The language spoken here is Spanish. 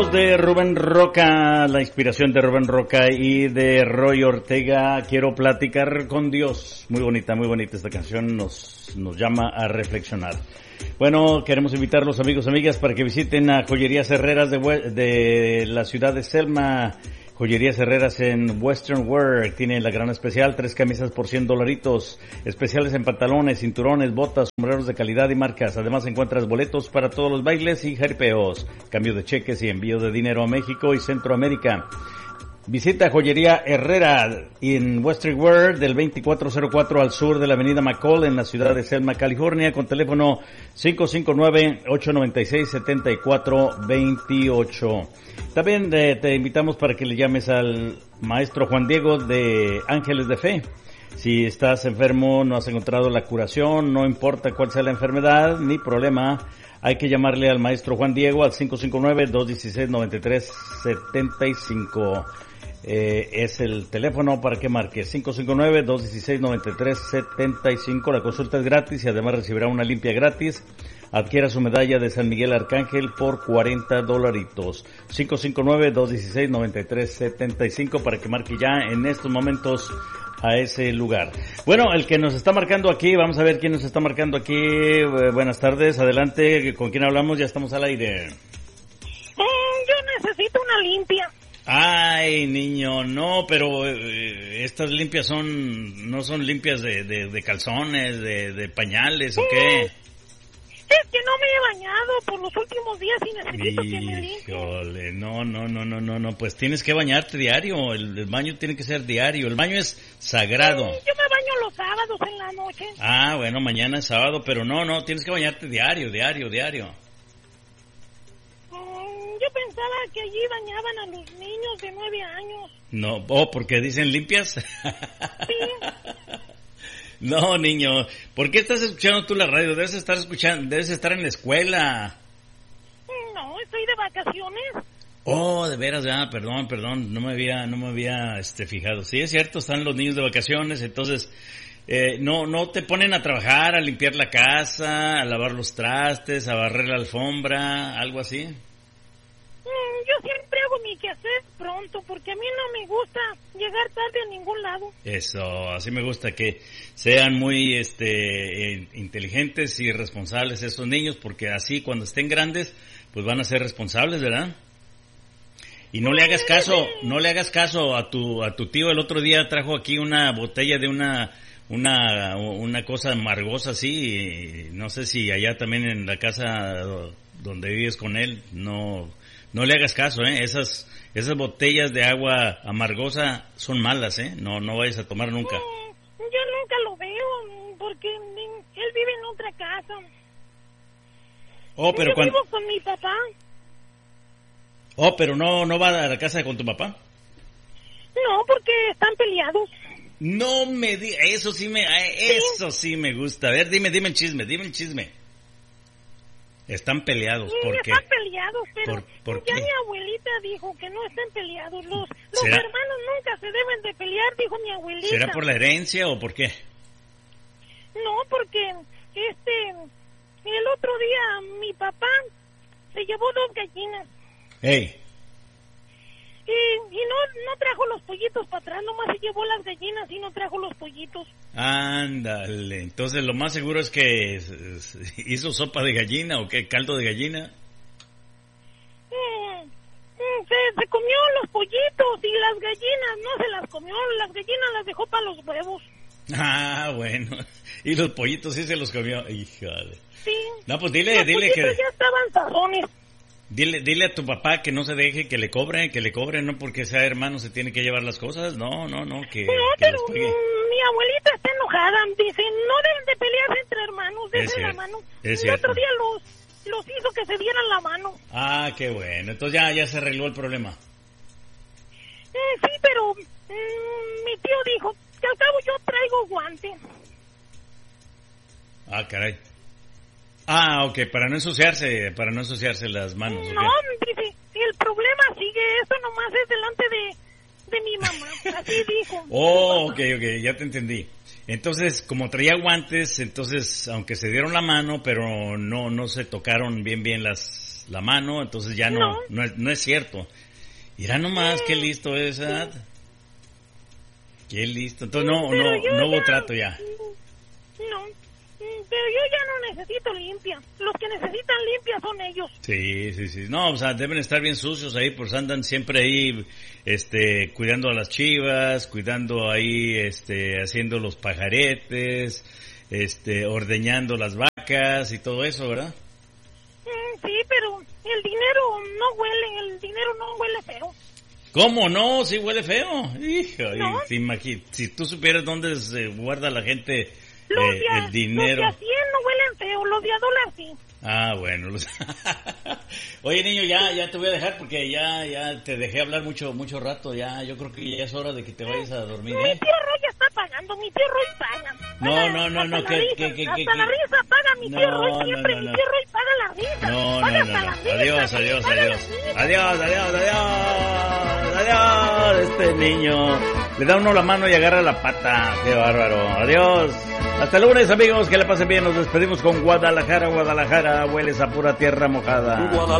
De Rubén Roca, la inspiración de Rubén Roca y de Roy Ortega, Quiero platicar con Dios. Muy bonita esta canción, nos llama a reflexionar. Bueno, queremos invitar a los amigos y amigas para que visiten a Joyerías Herreras de la ciudad de Selma. Joyerías Herreras en Western Wear tiene la gran especial, 3 camisas por $100, especiales en pantalones, cinturones, botas, sombreros de calidad y marcas. Además encuentras boletos para todos los bailes y jaripeos, cambio de cheques y envío de dinero a México y Centroamérica. Visita Joyería Herrera en Western Wear del 2404 al sur de la avenida McCall en la ciudad de Selma, California, con teléfono 559-896-7428. También te invitamos para que le llames al maestro Juan Diego de Ángeles de Fe. Si estás enfermo, no has encontrado la curación, no importa cuál sea la enfermedad ni problema, hay que llamarle al maestro Juan Diego al 559-216-9375. Es el teléfono para que marques 559-216-9375. La consulta es gratis y además recibirá una limpia gratis. Adquiera su medalla de San Miguel Arcángel por $40. 559-216-9375 para que marque ya en estos momentos a ese lugar. Bueno, el que nos está marcando aquí, vamos a ver quién nos está marcando aquí. Buenas tardes, adelante, ¿con quién hablamos? Ya estamos al aire. Yo necesito una limpia. Ay, niño, no, pero estas limpias no son limpias de calzones, de pañales, ¿o qué? Es que no me he bañado por los últimos días y necesito que me limpie. Híjole, no, pues tienes que bañarte diario, el baño tiene que ser diario, el baño es sagrado. Yo me baño los sábados en la noche. Ah, bueno, mañana es sábado, pero no, tienes que bañarte diario. Yo pensaba que allí bañaban a los niños de 9 años. No, porque dicen limpias. Sí. No, niño, ¿por qué estás escuchando tú la radio? Debes estar en la escuela. No, estoy de vacaciones. Oh, de veras, perdón, no me había fijado. Sí, es cierto, están los niños de vacaciones, entonces no te ponen a trabajar, a limpiar la casa, a lavar los trastes, a barrer la alfombra, algo así. Yo siempre hago mi quehacer pronto, porque a mí no me gusta llegar tarde a ningún lado. Eso, así me gusta, que sean muy inteligentes y responsables esos niños, porque así cuando estén grandes, pues van a ser responsables, ¿verdad? Y no le hagas caso a tu tío. El otro día trajo aquí una botella de una cosa amargosa así, y no sé si allá también en la casa donde vives con él, no le hagas caso, esas botellas de agua amargosa son malas, no vayas a tomar nunca. Yo nunca lo veo, porque él vive en otra casa. Yo vivo con mi papá. Oh, pero no va a la casa con tu papá. No, porque están peleados. No me digas, eso sí me gusta. A ver, dime el chisme. Están peleados, ¿por qué? Están peleados, pero ¿Por ya qué? mi abuelita dijo que no estén peleados. Los hermanos nunca se deben de pelear, dijo mi abuelita. ¿Será por la herencia o por qué? No, porque el otro día mi papá se llevó 2 gallinas. Hey. Y no trajo los pollitos para atrás, nomás se llevó las gallinas y no trajo los pollitos. Ándale, entonces lo más seguro es que hizo sopa de gallina o qué, caldo de gallina. Se comió los pollitos y las gallinas no se las comió, las gallinas las dejó para los huevos. Ah, bueno, y los pollitos sí se los comió, híjole. Sí. No, pues dile que ya estaban sazones. Dile a tu papá que no se deje que le cobre, no porque sea hermano se tiene que llevar las cosas, no, que pero les pegue. Mi abuelita está enojada, dice, no deben de pelearse entre hermanos, dense la mano. Es el otro día los hizo que se dieran la mano. Ah, qué bueno, entonces ya se arregló el problema. Sí, pero mi tío dijo que al cabo yo traigo guante. Ah, caray. Ah, ok, para no ensuciarse las manos. No, dice, el problema sigue, eso nomás es delante de mi mamá, así dijo. Oh, ok, ya te entendí. Entonces, como traía guantes, entonces, aunque se dieron la mano, pero no se tocaron bien las la mano, entonces ya no es cierto. Mira nomás, qué listo es, ¿verdad? Qué listo. Entonces no hubo trato ya. No, pero yo ya no necesito limpia. Los que necesitan limpia son ellos. Sí. No, o sea, deben estar bien sucios ahí, pues andan siempre ahí, cuidando a las chivas, cuidando ahí, haciendo los pajaretes, ordeñando las vacas y todo eso, ¿verdad? Sí, pero el dinero no huele feo. ¿Cómo no? Sí huele feo. Hijo, ¿No? Si tú supieras dónde se guarda la gente el dinero. Los de a 100 no huelen feo, los de a dólar sí. Ah, bueno. Oye, niño, ya te voy a dejar porque ya te dejé hablar mucho rato. Ya, yo creo que ya es hora de que te vayas a dormir, Mi tío Roy ya está pagando, mi tío Roy paga. No, hasta la risa paga mi tío Roy siempre, mi tío Roy paga la risa. No. Adiós. Este niño le da uno la mano y agarra la pata. Qué bárbaro. Adiós. Hasta el lunes, amigos, que la pasen bien. Nos despedimos con Guadalajara. Hueles a pura tierra mojada.